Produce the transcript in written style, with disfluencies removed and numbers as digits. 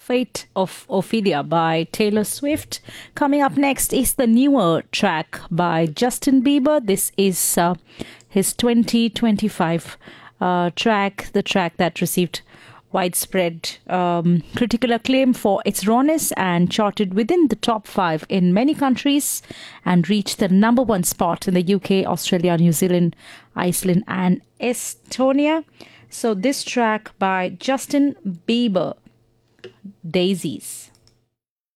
Fate of Ophelia by Taylor Swift. Coming up next is the newer track by Justin Bieber. This is his 2025 track, the track that received widespread critical acclaim for its rawness and charted within the top 5 in many countries and reached the number 1 spot in the UK, Australia, New Zealand, Iceland, and Estonia. So, this track by Justin Bieber, Daisies.